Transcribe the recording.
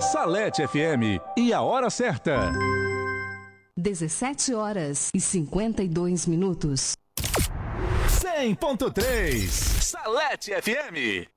Salete FM e a hora certa. 17h52. 100.3 Salete FM.